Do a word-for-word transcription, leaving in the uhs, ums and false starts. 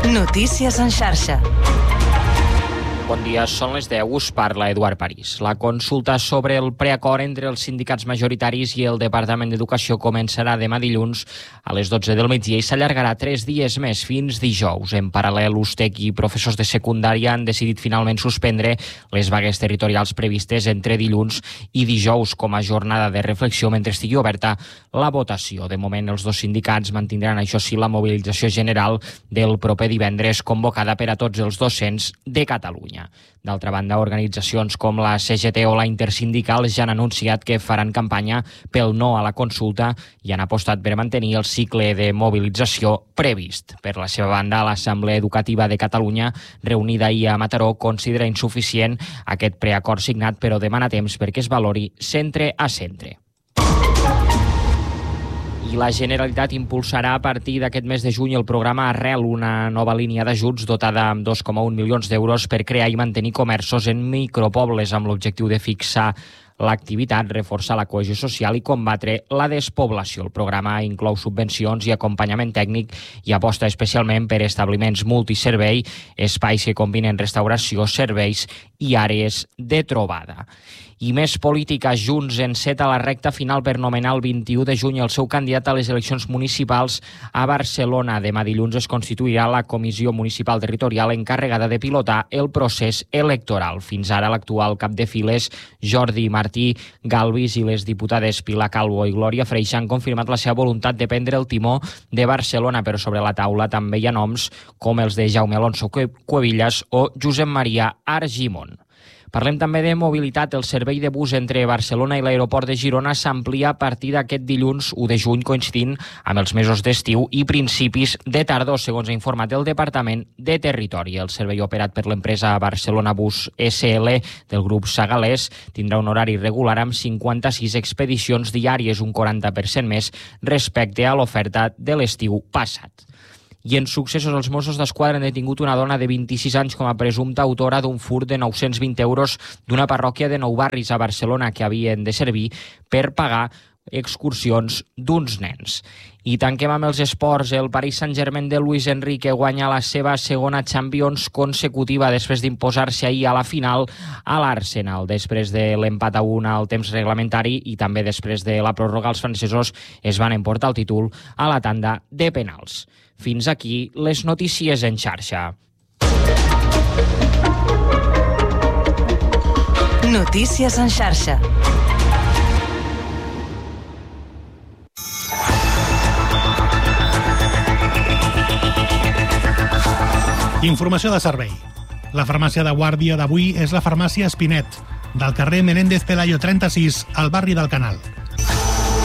Notícies en xarxa. Bon dia, són les deu, us parla Eduard París. La consulta sobre el preacord entre els sindicats majoritaris i el Departament d'Educació començarà demà dilluns a les dotze del migdia i s'allargarà tres dies més, fins dijous. En paral·lel, U S T E C i professors de secundària han decidit finalment suspendre les vagues territorials previstes entre dilluns i dijous com a jornada de reflexió mentre estigui oberta la votació. De moment, els dos sindicats mantindran, això sí, la mobilització general del proper divendres convocada per a tots els docents de Catalunya. D'altra banda, organitzacions com la C G T o la Intersindical ja han anunciat que faran campanya pel no a la consulta i han apostat per mantenir el cicle de mobilització previst. Per la seva banda, l'Assemblea Educativa de Catalunya, reunida ahir a Mataró, considera insuficient aquest preacord signat, però demana temps perquè es valori centre a centre. I la Generalitat impulsarà a partir d'aquest mes de juny el programa Arrel, una nova línia d'ajuts dotada amb dos coma un milions d'euros per crear i mantenir comerços en micropobles amb l'objectiu de fixar l'activitat, reforçar la cohesió social i combatre la despoblació. El programa inclou subvencions i acompanyament tècnic i aposta especialment per establiments multiservei, espais que combinen restauració, serveis i àrees de trobada. I més política. Junts enceta la recta final per nomenar el vint-i-u de juny el seu candidat a les eleccions municipals a Barcelona. Demà dilluns es constituirà la Comissió Municipal Territorial encarregada de pilotar el procés electoral. Fins ara, l'actual cap de files, Jordi Martí Galvis, i les diputades Pilar Calvo i Glòria Freixa han confirmat la seva voluntat de prendre el timó de Barcelona, però sobre la taula també hi ha noms com els de Jaume Alonso Cuevillas o Josep Maria Argimon. Parlem també de mobilitat. El servei de bus entre Barcelona i l'aeroport de Girona s'amplia a partir d'aquest dilluns u de juny, coincidint amb els mesos d'estiu i principis de tardor, segons ha informat el Departament de Territori. El servei operat per l'empresa Barcelona Bus S L del grup Sagalés tindrà un horari regular amb cinquanta-sis expedicions diàries, un quaranta per cent més respecte a l'oferta de l'estiu passat. I en successos, els Mossos d'Esquadra han detingut una dona de vint-i-sis anys com a presumpta autora d'un furt de nou-cents vint euros d'una parròquia de Nou Barris a Barcelona que havien de servir per pagar excursions d'uns nens. I tanquem amb els esports. El Paris Saint-Germain de Luis Enrique guanya la seva segona Champions consecutiva després d'imposar-se ahir a la final a l'Arsenal. Després de l'empat a un al temps reglamentari i també després de la pròrroga, els francesos es van emportar el títol a la tanda de penals. Fins aquí les notícies en xarxa. Notícies en xarxa. Informació de servei. La farmàcia de guàrdia d'avui és la farmàcia Espinet, del carrer Menéndez Pelayo trenta-sis, al barri del Canal.